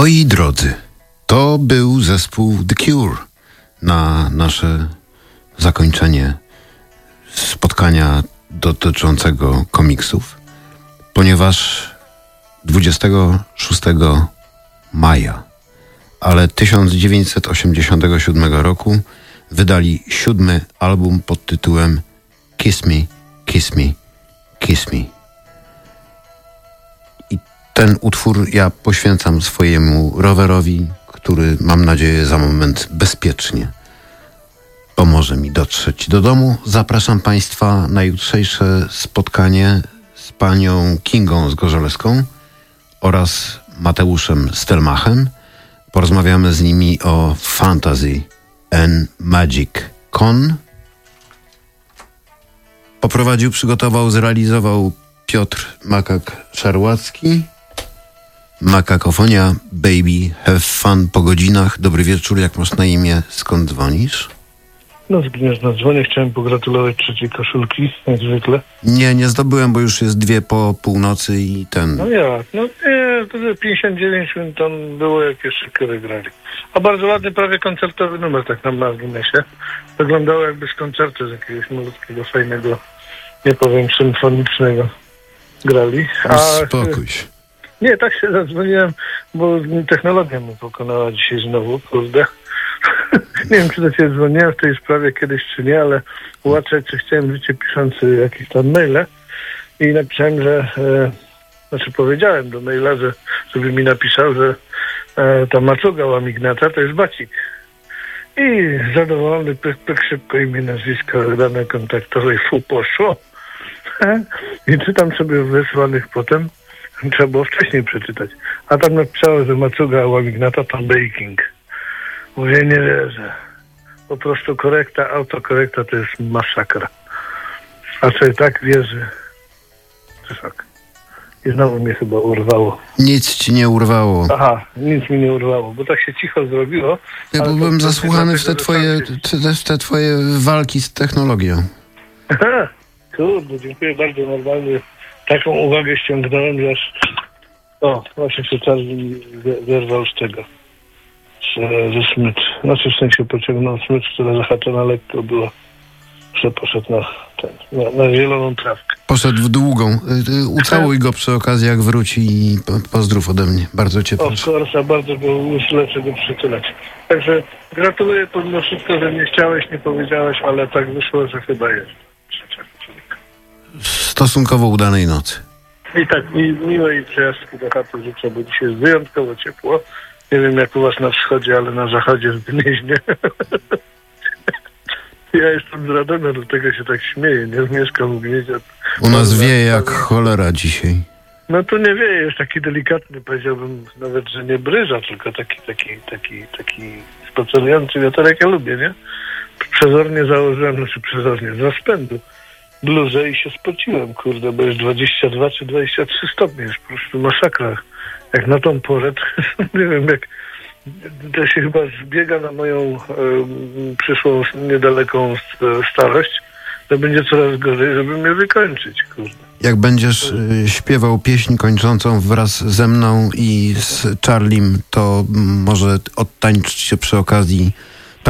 Moi drodzy, to był zespół The Cure na nasze zakończenie spotkania dotyczącego komiksów, ponieważ 26 maja, ale 1987 roku wydali 7. album pod tytułem Kiss Me, Kiss Me, Kiss Me. I ten utwór ja poświęcam swojemu rowerowi, który, mam nadzieję, za moment bezpiecznie pomoże mi dotrzeć do domu. Zapraszam Państwa na jutrzejsze spotkanie z panią Kingą Zgorzelewską oraz Mateuszem Stelmachem. Porozmawiamy z nimi o Fantasy and Magic Con. Poprowadził, przygotował, zrealizował Piotr Makak-Szarłacki. Makakofonia, baby, have fun po godzinach. Dobry wieczór, jak masz na imię, skąd dzwonisz? No zginiesz na dzwonie, chciałem pogratulować trzeciej koszulki, jak zwykle. Nie zdobyłem, bo już jest 2 po północy i ten... No jak? No nie, to 59 minut tam było, jak jeszcze kiedy grali. A bardzo ładny, prawie koncertowy numer, tak na marginesie. Wyglądało jakby z koncertu, z jakiegoś malutkiego, fajnego, nie powiem, symfonicznego grali. Spokój się. Nie, tak się zadzwoniłem, bo technologia mnie pokonała dzisiaj znowu, kurde. Nie wiem, czy do ciebie dzwoniłem w tej sprawie kiedyś, czy nie, ale ułatwiać, czy chciałem życie piszący jakieś tam maile i napisałem, że powiedziałem do maila, żeby mi napisał, że ta maczuga łamignata to jest bacik. I zadowolony, pyk, szybko imię, nazwisko, dane kontaktowe i poszło. I czytam sobie wysłanych potem, trzeba było wcześniej przeczytać. A tam napisało, że maczuga łamignata to baking. Mówię, nie wierzę. Po prostu korekta, autokorekta to jest masakra. A co tak wierzy? Tak. I znowu mnie chyba urwało. Nic ci nie urwało. Aha, nic mi nie urwało, bo tak się cicho zrobiło. Ja byłem zasłuchany w te twoje walki z technologią. Kurde, dziękuję bardzo. Normalnie taką uwagę ściągnąłem, że aż... O, właśnie się czas wyrwał z tego. Ze smycz. Znaczy w sensie pociągnął smycz, która zahaczona lekko była, że poszedł na zieloną trawkę. Poszedł w długą. Ucałuj go przy okazji, jak wróci i pozdrów ode mnie. Bardzo cię proszę. Korsa, bardzo go uśleczę go przytulać. Także gratuluję pomimo wszystko, że nie chciałeś, nie powiedziałeś, ale tak wyszło, że chyba jest. Stosunkowo udanej nocy. I tak miłej przejażdżki do chaty życzę, bo dzisiaj jest wyjątkowo ciepło. Nie wiem jak u was na wschodzie, ale na zachodzie w Gnieźnie. Ja jestem z Radomia, dlatego się tak śmieję. Nie mieszkam w Gnieźnie. U nas wieje jak cholera dzisiaj. No tu nie wieje, jest taki delikatny, powiedziałbym nawet, że nie bryża, tylko taki spacerujący wiaterek. Ja lubię, nie? Przezornie założyłem, przezornie, z rozpędu bluzę i się spociłem, kurde, bo jest 22 czy 23 stopnie, jest po prostu masakra. Jak na tą porę, nie wiem, jak to się chyba zbiega na moją przyszłą niedaleką starość, to będzie coraz gorzej, żeby mnie wykończyć, kurde. Jak będziesz śpiewał pieśń kończącą wraz ze mną i z Charlim, to może odtańczyć się przy okazji